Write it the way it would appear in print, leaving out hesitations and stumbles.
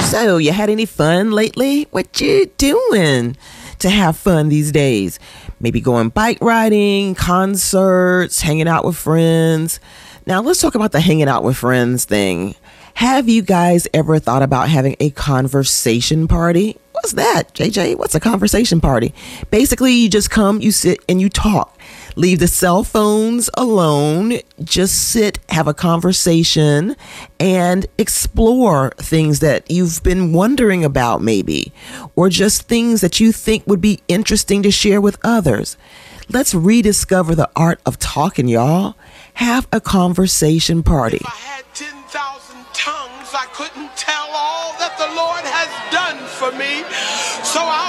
So, you had any fun lately? What you doing to have fun these days? Maybe going bike riding, concerts, hanging out with friends. Now, let's talk about the hanging out with friends thing. Have you guys ever thought about having a conversation party? What's that, JJ? What's a conversation party? Basically, you just come, you sit, and you talk. Leave the cell phones alone. Just sit, have a conversation, and explore things that you've been wondering about maybe, or just things that you think would be interesting to share with others. Let's rediscover the art of talking, y'all. Have a conversation party. If I had 10,000 tongues, I couldn't tell all that the Lord has done for me. So I'll